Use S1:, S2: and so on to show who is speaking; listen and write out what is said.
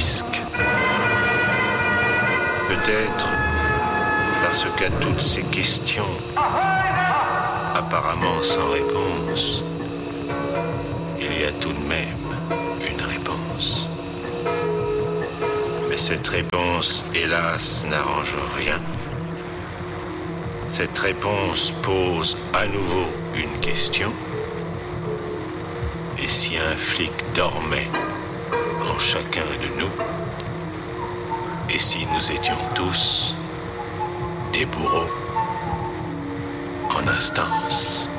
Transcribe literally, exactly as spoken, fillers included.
S1: risque. Peut-être parce qu'à toutes ces questions, apparemment sans réponse, il y a tout de même une réponse. Mais cette réponse, hélas, n'arrange rien. Cette réponse pose à nouveau une question. Et si un flic dormait en chacun de nous, et si nous étions tous des bourreaux en instance?